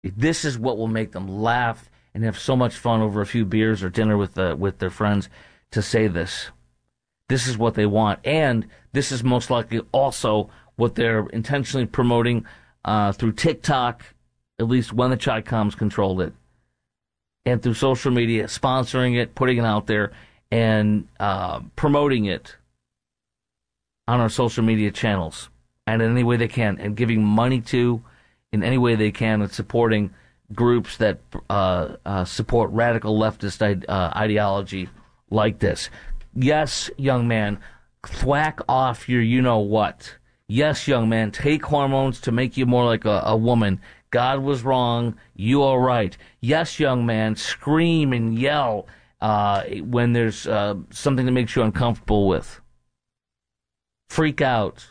This is what will make them laugh and have so much fun over a few beers or dinner with their friends to say this. This is what they want, and this is most likely also what they're intentionally promoting through TikTok, at least when the Chi-Coms controlled it, and through social media, sponsoring it, putting it out there, and promoting it on our social media channels and in any way they can, and giving money to in any way they can, and supporting groups that support radical leftist ideology like this. Yes, young man, thwack off your you-know-what. Yes, young man, take hormones to make you more like a woman. God was wrong, you are right. Yes, young man, scream and yell when there's something that makes you uncomfortable with. Freak out.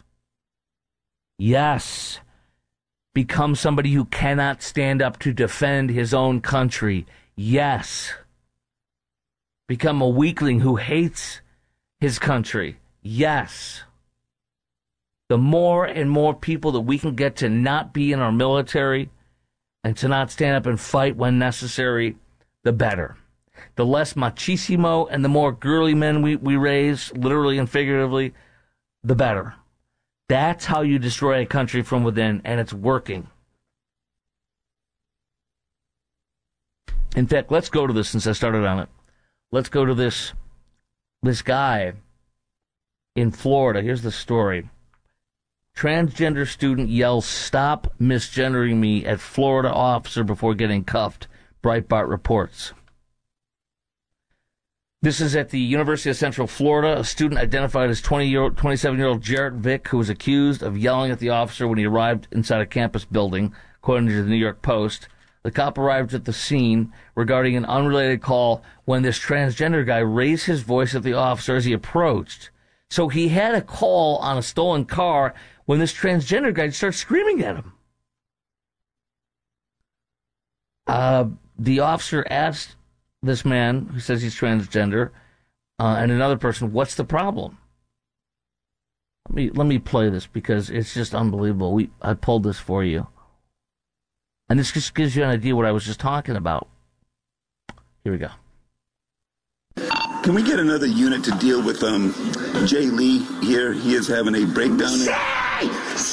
Yes. Become somebody who cannot stand up to defend his own country. Yes. Become a weakling who hates his country. Yes. The more and more people that we can get to not be in our military and to not stand up and fight when necessary, the better. The less machismo and the more girly men we raise, literally and figuratively, the better. That's how you destroy a country from within, and it's working. In fact, let's go to this since I started on it. Let's go to this guy in Florida. Here's the story. Transgender student yells, "Stop misgendering me," at Florida officer before getting cuffed, Breitbart reports. This is at the University of Central Florida. A student identified as 27-year-old Jarrett Vick, who was accused of yelling at the officer when he arrived inside a campus building, according to the New York Post. The cop arrived at the scene regarding an unrelated call when this transgender guy raised his voice at the officer as he approached. So he had a call on a stolen car when this transgender guy starts screaming at him. The officer asked this man, who says he's transgender, and another person, what's the problem? Let me play this because it's just unbelievable. I pulled this for you. And this just gives you an idea what I was just talking about. Here we go. Can we get another unit to deal with Jay Lee here? He is having a breakdown. Say!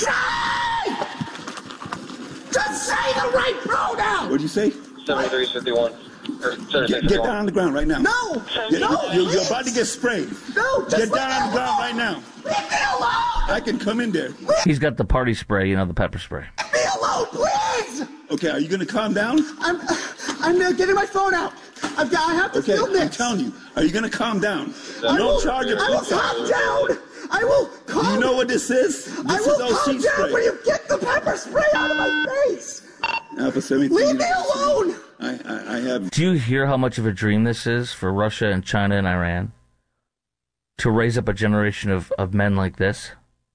Just say the right pronoun! What'd you say? 7351. Get down on the ground right now. No! You're about to get sprayed. No! Get down on the ground right now. Leave me alone! I can come in there. He's got the party spray, the pepper spray. Leave me alone, please! Okay, are you going to calm down? I'm getting my phone out. I have to film this. I'm telling you. Are you going to calm down? I will calm down. I will calm down. Do you know what this is? I will calm down when you get the pepper spray out of my face. Alpha 17. Leave me alone. I have. Do you hear how much of a dream this is for Russia and China and Iran? To raise up a generation of men like this?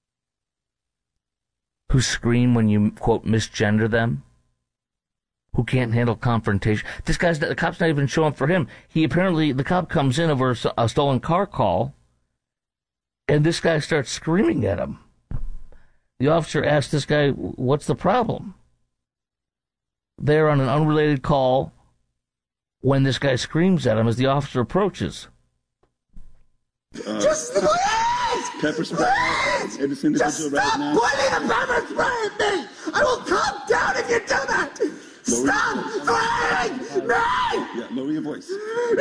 Who scream when you, quote, misgender them? Who can't handle confrontation? The cop's not even showing for him. The cop comes in over a stolen car call, and this guy starts screaming at him. The officer asks this guy, what's the problem? They're on an unrelated call when this guy screams at him as the officer approaches. Just please! Pepper spray at this individual Just right stop now. pointing the pepper spray at me! I will calm down if you do that! Stop threatening me! Yeah, lower your voice. Leave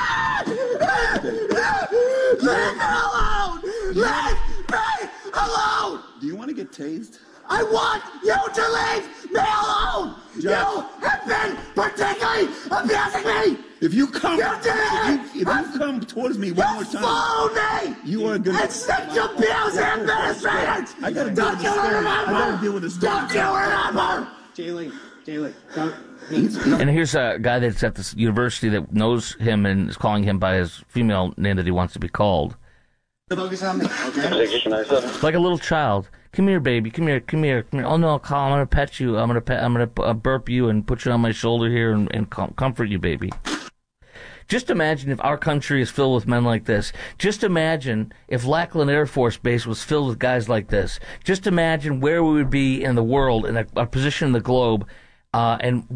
me alone! Leave me alone! Do you want to get tased? I want you to leave me alone! Josh. You have been particularly abusing me! If you come towards me one more You time, follow me! you are gonna. And sexual abuse administrators! I gotta Don't you remember? Don't you remember? Jaylee, And here's a guy that's at this university that knows him and is calling him by his female name that he wants to be called. Focus on me, okay? Like a little child. Come here, baby. Come here. Oh no, Carl, I'm gonna pet you. I'm gonna burp you and put you on my shoulder here and comfort you, baby. Just imagine if our country is filled with men like this. Just imagine if Lackland Air Force Base was filled with guys like this. Just imagine where we would be in the world, in a position in the globe, and